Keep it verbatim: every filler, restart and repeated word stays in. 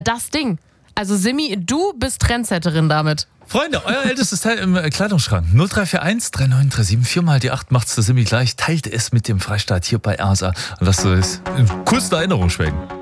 das Ding. Also Simi, du bist Trendsetterin damit. Freunde, euer ältestes Teil im Kleidungsschrank. null drei vier eins drei neun drei sieben vier mal die acht macht's der Simi gleich. Teilt es mit dem Freistaat hier bei R S A. Und lasst es in coolster Erinnerung schwelgen.